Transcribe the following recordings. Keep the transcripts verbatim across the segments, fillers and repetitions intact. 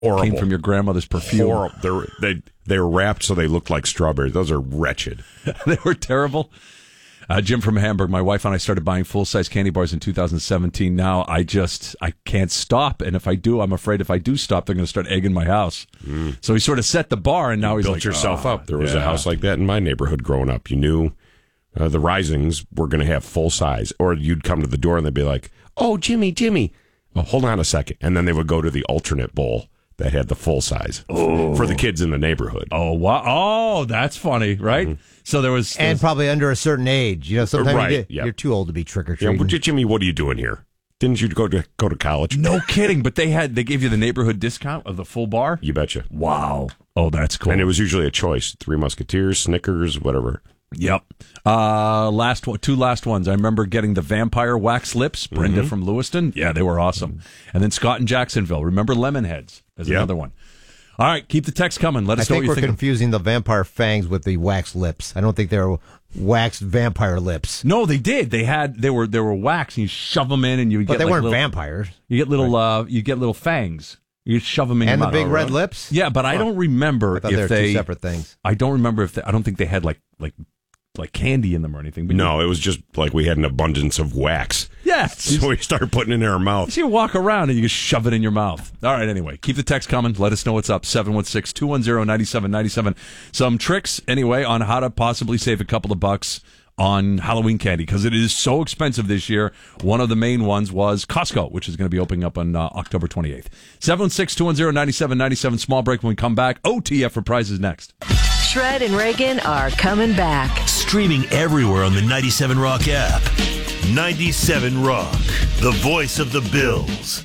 Horrible. Came from your grandmother's perfume. Horrible. They were, they, they were wrapped so they looked like strawberries. Those are wretched. They were terrible. Uh, Jim from Hamburg, my wife and I started buying full-size candy bars in two thousand seventeen. Now I just, I can't stop. And if I do, I'm afraid if I do stop, they're going to start egging my house. Mm. So he sort of set the bar, and now you he's built like, yourself oh, up. There was yeah. a house like that in my neighborhood growing up. You knew uh, the Risings were going to have full size, or you'd come to the door and they'd be like, oh, Jimmy, Jimmy. Oh, hold on a second. And then they would go to the alternate bowl that had the full size oh. for the kids in the neighborhood. Oh, wow. Oh, that's funny, right? Mm-hmm. So there was... And there was, probably under a certain age. You know, sometimes right, you get, yep. you're too old to be trick-or-treating. Yeah, but Jimmy, what are you doing here? Didn't you go to go to college? No kidding, but they had they gave you the neighborhood discount of the full bar? You betcha. Wow. Oh, that's cool. And it was usually a choice. Three Musketeers, Snickers, whatever. Yep. Uh, last one, two last ones. I remember getting the vampire wax lips, Brenda mm-hmm. from Lewiston. Yeah, they were awesome. Mm-hmm. And then Scott in Jacksonville. Remember Lemonheads as yep. another one. All right, keep the text coming. Let us I know think what you we're think. confusing the vampire fangs with the wax lips. I don't think they're waxed vampire lips. No, they did. They had they were they were wax, and you shove them in, and you but get. They like weren't little, vampires. You get little. Uh, you get little fangs. You shove them in and your the mouth. big red lips. Yeah, but I don't remember I thought if they were they two separate things. I don't remember if they, I don't think they had like like like candy in them or anything. But no, you, it was just like we had an abundance of wax. Yes. So we started putting it in our mouth. So you walk around and you just shove it in your mouth. All right, anyway, keep the text coming. Let us know what's up. seven one six, two one zero, nine seven nine seven. Some tricks, anyway, on how to possibly save a couple of bucks on Halloween candy, because it is so expensive this year. One of the main ones was Costco, which is going to be opening up on uh, October twenty-eighth. seven one six, two one zero, nine seven nine seven. Small break. When we come back, O T F for prizes next. Shred and Reagan are coming back. Streaming everywhere on the ninety-seven Rock app. ninety-seven Rock, the voice of the Bills.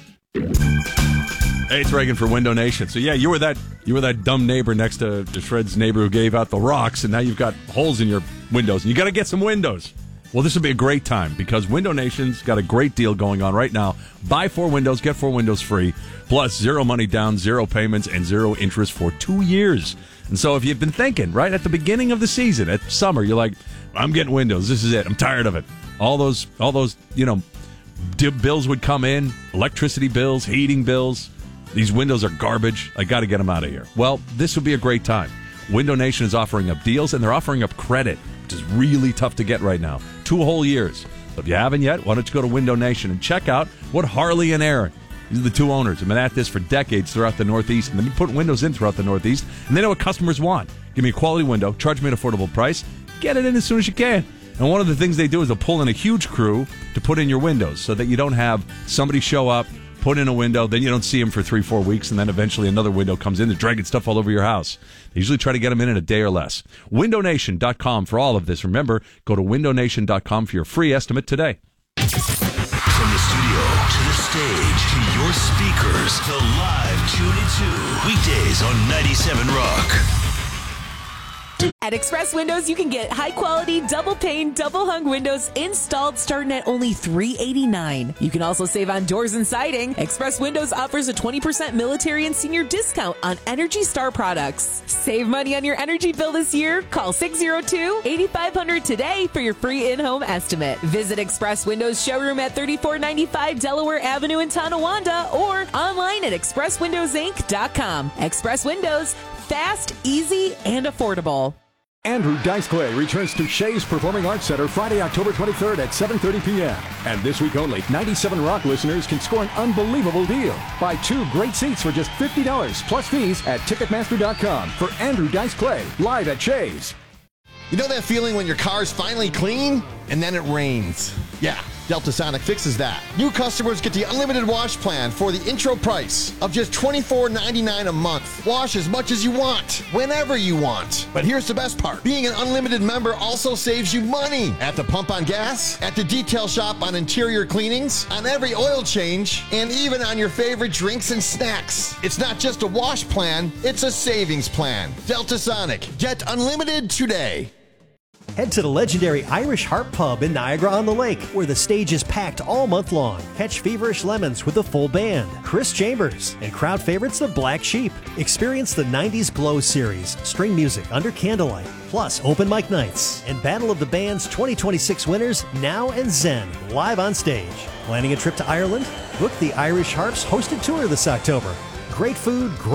Hey, it's Reagan for Window Nation. So yeah, you were that you were that dumb neighbor next to, to Shred's neighbor who gave out the rocks, and now you've got holes in your windows, and you got to get some windows. Well, this will be a great time because Window Nation's got a great deal going on right now. Buy four windows, get four windows free, plus zero money down, zero payments, and zero interest for two years. And so if you've been thinking, right, at the beginning of the season, at summer, you're like, I'm getting windows. This is it. I'm tired of it. All those, all those, you know, d- bills would come in, electricity bills, heating bills. These windows are garbage. I got to get them out of here. Well, this would be a great time. Window Nation is offering up deals, and they're offering up credit, which is really tough to get right now. Two whole years. So if you haven't yet, why don't you go to Window Nation and check out what Harley and Aaron, these are the two owners, have been at this for decades throughout the Northeast, and they've been putting windows in throughout the Northeast, and they know what customers want. Give me a quality window, charge me an affordable price, get it in as soon as you can. And one of the things they do is they'll pull in a huge crew to put in your windows so that you don't have somebody show up, put in a window, then you don't see them for three, four weeks, and then eventually another window comes in. They're dragging stuff all over your house. They usually try to get them in in a day or less. window nation dot com for all of this. Remember, go to window nation dot com for your free estimate today. From the studio to the stage to your speakers, the live Tune It To. Weekdays on ninety-seven Rock. At Express Windows, you can get high-quality, double-pane, double-hung windows installed starting at only three hundred eighty-nine dollars. You can also save on doors and siding. Express Windows offers a twenty percent military and senior discount on Energy Star products. Save money on your energy bill this year. Call six oh two, eight five zero zero today for your free in-home estimate. Visit Express Windows showroom at thirty-four ninety-five Delaware Avenue in Tonawanda or online at express windows inc dot com. Express Windows, fast, easy, and affordable. Andrew Dice Clay returns to Shays Performing Arts Center Friday, October twenty-third at seven thirty p.m. And this week only, ninety-seven Rock listeners can score an unbelievable deal. Buy two great seats for just fifty dollars plus fees at ticketmaster dot com for Andrew Dice Clay, live at Shays. You know that feeling when your car's finally clean and then it rains? Yeah, Delta Sonic fixes that. New customers get the unlimited wash plan for the intro price of just twenty-four ninety-nine a month. Wash as much as you want, whenever you want. But here's the best part. Being an unlimited member also saves you money at the pump on gas, at the detail shop on interior cleanings, on every oil change, and even on your favorite drinks and snacks. It's not just a wash plan, it's a savings plan. Delta Sonic. Get unlimited today. Head to the legendary Irish Harp Pub in Niagara-on-the-Lake, where the stage is packed all month long. Catch Feverish Lemons with a full band, Chris Chambers, and crowd favorites the Black Sheep. Experience the nineties Glow series, string music under candlelight, plus open mic nights, and Battle of the Bands twenty twenty-six winners, Now and Zen, live on stage. Planning a trip to Ireland? Book the Irish Harp's hosted tour this October. great food, great